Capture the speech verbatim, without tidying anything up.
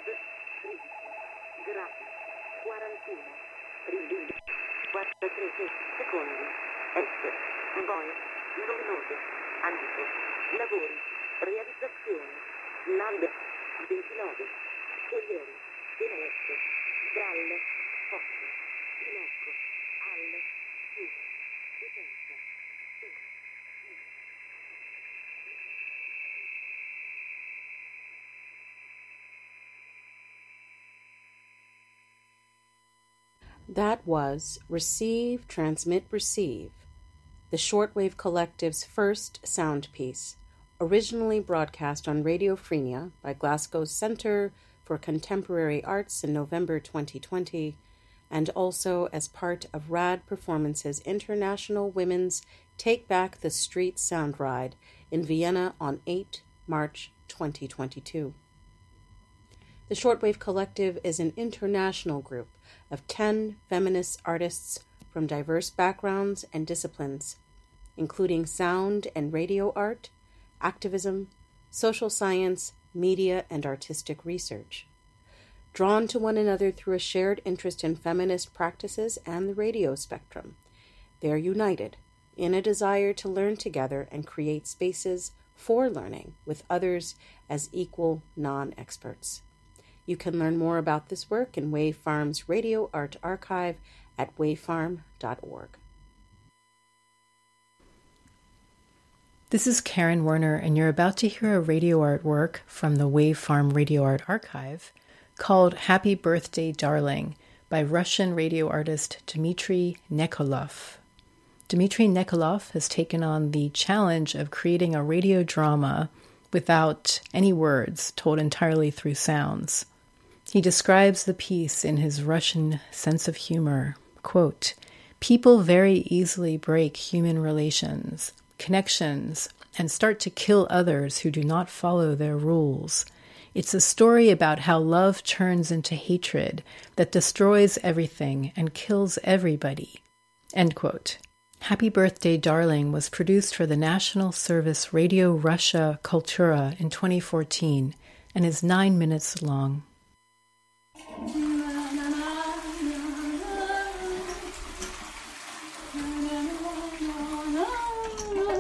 gradi, quarantuno, riduce, quarantatré secondi, S, voi, luminose, ambito, lavori, realizzazione, land, ventinove, scogliere, finestre, dalle, posto, in ecco, al, su, potenza, su, That was Receive, Transmit, Receive, the Shortwave Collective's first sound piece, originally broadcast on Radio Frenia by Glasgow's Centre for Contemporary Arts in November twenty twenty, and also as part of Rad Performance's International Women's Take Back the Street Sound Ride in Vienna on the eighth of March twenty twenty-two. The Shortwave Collective is an international group of ten feminist artists from diverse backgrounds and disciplines, including sound and radio art, activism, social science, media, and artistic research. Drawn to one another through a shared interest in feminist practices and the radio spectrum, they are united in a desire to learn together and create spaces for learning with others as equal non-experts. You can learn more about this work in Wave Farm's Radio Art Archive at wave farm dot org. This is Karen Werner, and you're about to hear a radio art work from the Wave Farm Radio Art Archive called Happy Birthday, Darling by Russian radio artist Dmitry Nekolov. Dmitry Nekolov has taken on the challenge of creating a radio drama without any words, told entirely through sounds. He describes the piece in his Russian sense of humor. Quote, "People very easily break human relations, connections, and start to kill others who do not follow their rules. It's a story about how love turns into hatred that destroys everything and kills everybody." End quote. Happy Birthday, Darling was produced for the National Service Radio Russia Kultura in twenty fourteen and is nine minutes long.